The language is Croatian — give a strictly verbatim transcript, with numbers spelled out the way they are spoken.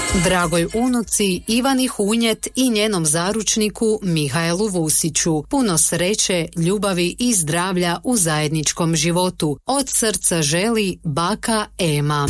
Dragoj unuci Ivani Hunjet i njenom zaručniku Mihaelu Vusiću puno sreće, ljubavi i zdravlja u zajedničkom životu. Od srca želi baka Ema.